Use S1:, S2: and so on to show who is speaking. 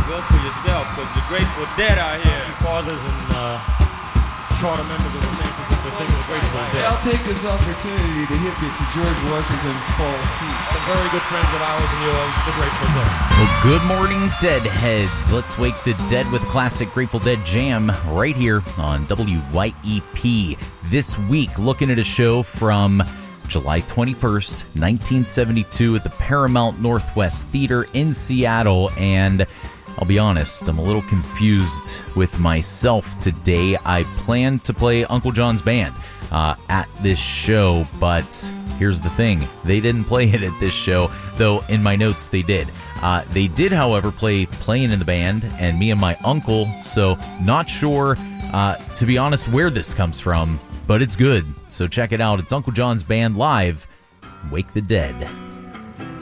S1: Well, for yourself, because the Grateful Dead out here.
S2: Fathers and charter members of the San Francisco thing of the Grateful Dead.
S3: I'll take this opportunity to hip you to George Washington's False Teeth.
S2: Some very good friends of ours and yours, the Grateful Dead.
S4: Well, good morning, Deadheads. Let's wake the dead with classic Grateful Dead jam right here on WYEP. This week, looking at a show from July 21st, 1972 at the Paramount Northwest Theater in Seattle, and I'll be honest, I'm a little confused with myself today. I planned to play Uncle John's Band at this show, but here's the thing. They didn't play it at this show, though in my notes they did. They did, however, play Playing in the Band and Me and My Uncle, so not sure, to be honest, where this comes from, but it's good. So check it out. It's Uncle John's Band live. Wake the Dead.